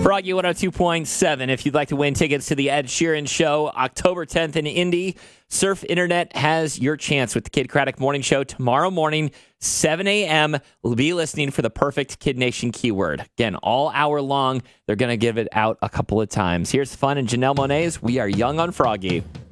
Froggy 102.7. If you'd like to win tickets to the Ed Sheeran Show, October 10th in Indy, Surf Internet has your chance with the Kid Craddock Morning Show tomorrow morning, 7 a.m. We'll be listening for the perfect Kid Nation keyword. Again, all hour long. They're going to give it out a couple of times. Here's Fun and Janelle Monáe's We Are Young on Froggy.